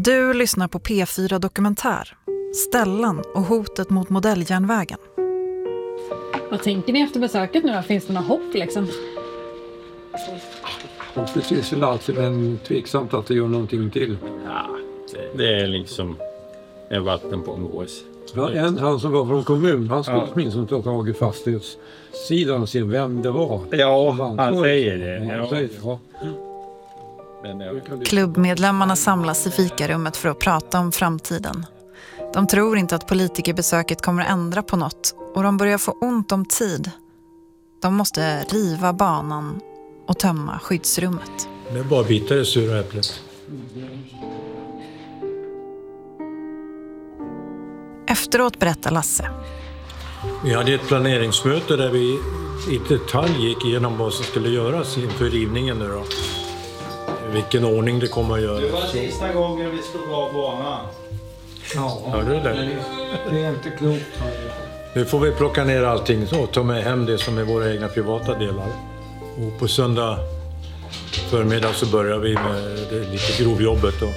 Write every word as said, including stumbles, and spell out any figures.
Du lyssnar på P fyra Dokumentär, Stellan och hotet mot modelljärnvägen. Vad tänker ni efter besöket nu då? Finns det några hopp liksom? Hoppet finns väl alltid, men tveksamt att det gör någonting till. Ja, det, det är liksom en vatten på en gås. Ja, en han som var från kommun, han skulle ja. minst ta tag i fastighetssidan och se vem det var. Ja, han, han säger det. Ja, ja. Säger det ja. Klubbmedlemmarna samlas i fikarummet för att prata om framtiden. De tror inte att politikerbesöket kommer att ändra på något och de börjar få ont om tid. De måste riva banan och tömma skyddsrummet. Det är bara bitar i sura äpplet. Efteråt berättar Lasse. Vi hade ett planeringsmöte där vi i detalj gick igenom vad som skulle göras inför rivningen nu då. Vilken ordning det kommer att göra. Det var sista gången vi slog av banan. Ja, hörde du det? Det är inte klokt. Nu får vi plocka ner allting och ta med hem det som är våra egna privata delar. Och på söndag förmiddag så börjar vi med det lite grovjobbet då.